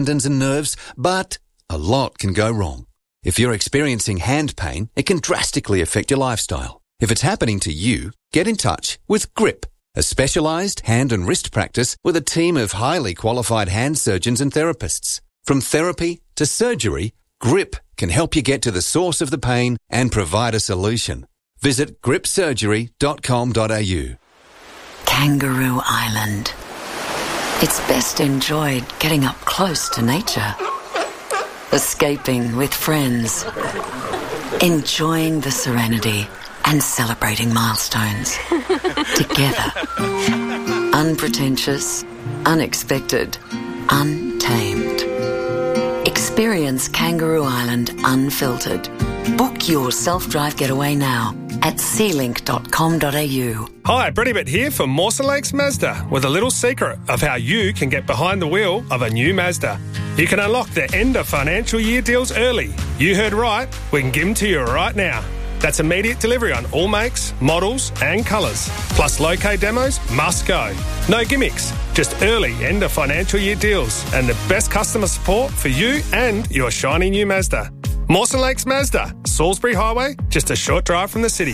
tendons and nerves, but a lot can go wrong. If you're experiencing hand pain, it can drastically affect your lifestyle. If it's happening to you, get in touch with GRIP, a specialised hand and wrist practice with a team of highly qualified hand surgeons and therapists. From therapy to surgery, GRIP can help you get to the source of the pain and provide a solution. Visit gripsurgery.com.au. Kangaroo Island. It's best enjoyed getting up close to nature, escaping with friends, enjoying the serenity and celebrating milestones together. Unpretentious, unexpected, untamed. Experience Kangaroo Island unfiltered. Book your self-drive getaway now at sealink.com.au. Hi, Brady Bit here from Mawson Lakes Mazda with a little secret of how you can get behind the wheel of a new Mazda. You can unlock the end of financial year deals early. You heard right, we can give them to you right now. That's immediate delivery on all makes, models and colours. Plus low-K demos must go. No gimmicks, just early end of financial year deals and the best customer support for you and your shiny new Mazda. Mawson Lakes Mazda, Salisbury Highway, just a short drive from the city.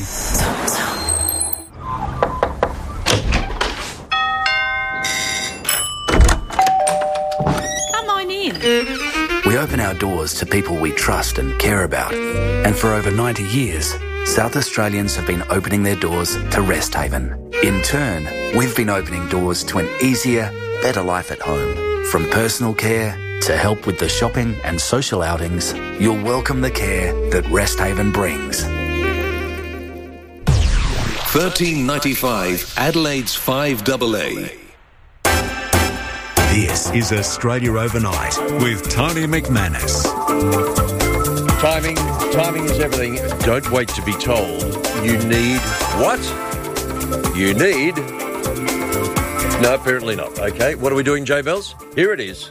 Come on in. We open our doors to people we trust and care about. And for over 90 years, South Australians have been opening their doors to Resthaven. In turn, we've been opening doors to an easier, better life at home. From personal care to help with the shopping and social outings, you'll welcome the care that Resthaven brings. 1395 Adelaide's 5AA. This is Australia Overnight with Tony McManus. Timing is everything. Don't wait to be told. You need what? You need... No, apparently not. Okay, what are we doing, J Bells? Here it is.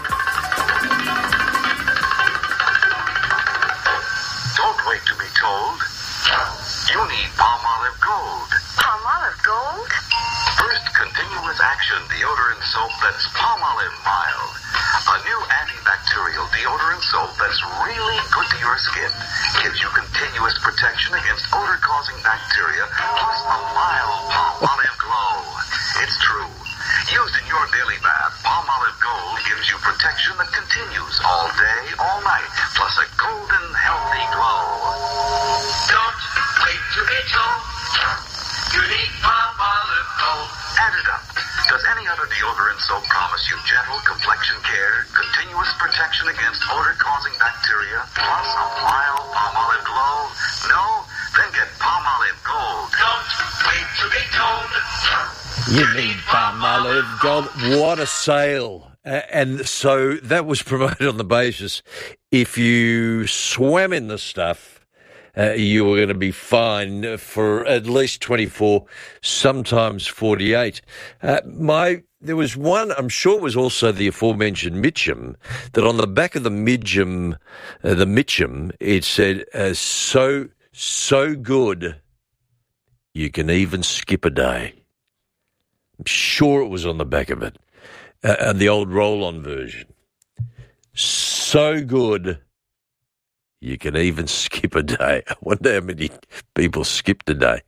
Don't wait to be told. You need Palmolive Gold. Palmolive Gold? First continuous action deodorant soap that's Palmolive Mild. A new antibacterial deodorant soap that's really good to your skin. Gives you continuous protection against odor-causing bacteria, plus a mild Palmolive glow. It's true. Used in your daily bath, Palmolive Gold gives you protection that continues all day, all night, plus a golden, healthy glow. Don't wait to be told. You need Palmolive Gold. Add it up. Does any other deodorant soap promise you gentle complexion care, continuous protection against odor-causing bacteria, plus a mild Palmolive glow? No? Then get Palmolive Gold. Don't wait to be told. You need Palmolive Gold. What a sale. And so that was promoted on the basis if you swam in the stuff, you were going to be fined for at least 24, sometimes 48. There was one, I'm sure it was also the aforementioned Mitchum, that on the back of the Mitchum, it said, so good, you can even skip a day. I'm sure it was on the back of it, and the old roll-on version. So good, you can even skip a day. I wonder how many people skipped a day.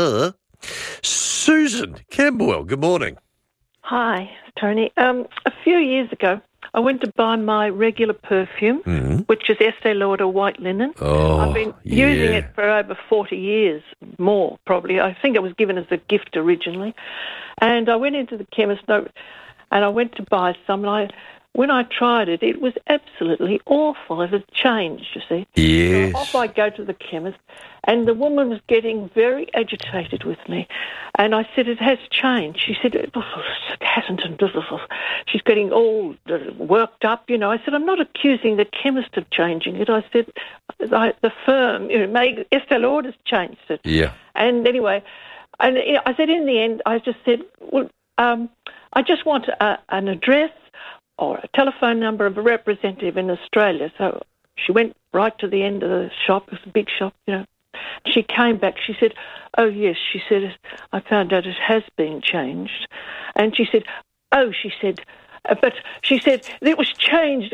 Susan Camberwell, good morning. Hi, Tony. A few years ago, I went to buy my regular perfume, which is Estee Lauder White Linen. Oh, I've been using it for over 40 years, more probably. I think it was given as a gift originally. And I went into the chemist and I went to buy some. And when I tried it, it was absolutely awful. It had changed, you see. Yes. So off I go to the chemist, and the woman was getting very agitated with me. And I said, it has changed. She said, it hasn't. She's getting all worked up, you know. I said, I'm not accusing the chemist of changing it. I said, the firm, Estee Lauder's changed it. Yeah. And anyway, and I said, in the end, I just said, well, I just want an address or a telephone number of a representative in Australia. So she went right to the end of the shop. It was a big shop, you know. She came back. She said, oh, yes. She said, I found out it has been changed. And she said, But she said it was changed.